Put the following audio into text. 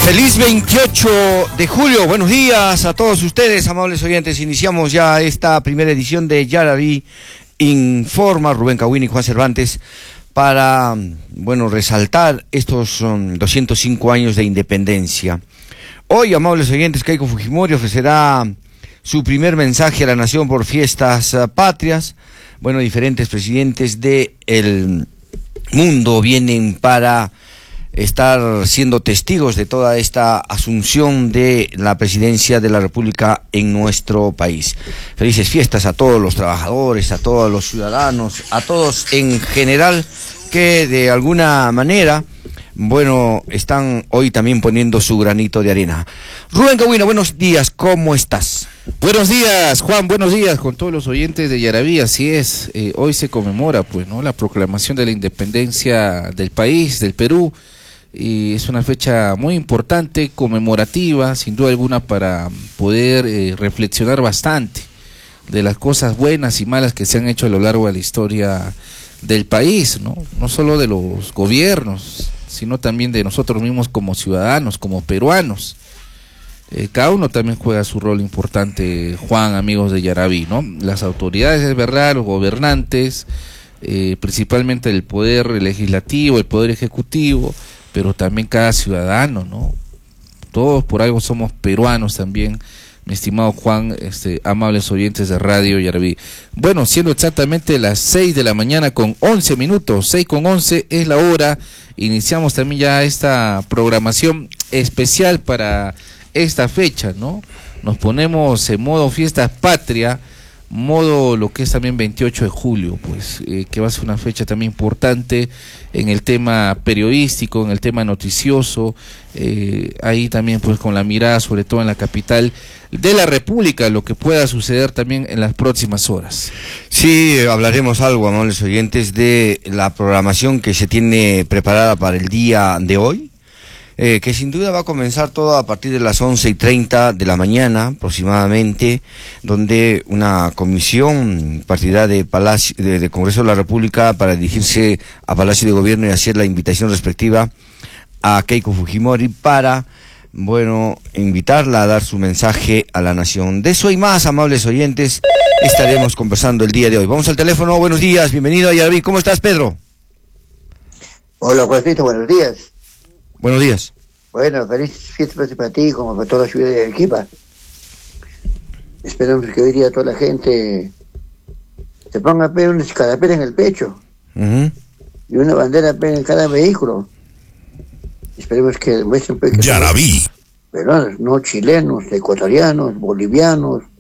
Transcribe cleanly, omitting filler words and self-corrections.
Feliz 28 de julio, buenos días a todos ustedes, amables oyentes. Iniciamos ya esta primera edición de Yaraví Informa, Rubén Kawin y Juan Cervantes, para, resaltar estos 205 años de independencia. Hoy, amables oyentes, Keiko Fujimori ofrecerá su primer mensaje a la nación por fiestas patrias. Diferentes presidentes del mundo vienen para estar siendo testigos de toda esta asunción de la presidencia de la República en nuestro país. Felices fiestas a todos los trabajadores, a todos los ciudadanos, a todos en general que de alguna manera, están hoy también poniendo su granito de arena. Rubén Kawin, buenos días, ¿cómo estás? Buenos días, Juan, buenos días con todos los oyentes de Yaraví. Así es, hoy se conmemora, la proclamación de la independencia del país, del Perú. Y es una fecha muy importante, conmemorativa, sin duda alguna, para poder reflexionar bastante de las cosas buenas y malas que se han hecho a lo largo de la historia del país, no solo de los gobiernos, sino también de nosotros mismos como ciudadanos, como peruanos. Cada uno también juega su rol importante, Juan, amigos de Yaraví, Las autoridades, es verdad, los gobernantes, principalmente el poder legislativo, el poder ejecutivo, pero también cada ciudadano, Todos por algo somos peruanos también, mi estimado Juan, amables oyentes de Radio Yaraví. Siendo exactamente las 6 de la mañana con 11 minutos, 6:11 es la hora, iniciamos también ya esta programación especial para esta fecha, Nos ponemos en modo fiesta patria, modo lo que es también 28 de julio, que va a ser una fecha también importante en el tema periodístico, en el tema noticioso, ahí también con la mirada sobre todo en la capital de la República, lo que pueda suceder también en las próximas horas. Sí, hablaremos algo, amables oyentes, de la programación que se tiene preparada para el día de hoy. Que sin duda va a comenzar todo a partir de las 11:30 de la mañana aproximadamente, donde una comisión partidaria de Congreso de la República, para dirigirse a Palacio de Gobierno y hacer la invitación respectiva a Keiko Fujimori para, invitarla a dar su mensaje a la nación. De eso y más, amables oyentes, estaremos conversando el día de hoy. Vamos al teléfono. Buenos días, bienvenido a Yaraví. ¿Cómo estás, Pedro? Hola, Juancito, buenos días. Buenos días. Feliz fiesta para ti, como para toda la ciudad de Arequipa. Esperamos que hoy día toda la gente se ponga una escarapela en el pecho, y una bandera en cada vehículo. Esperemos que muestren que Yaraví. Peruanos, no chilenos, ecuatorianos, bolivianos,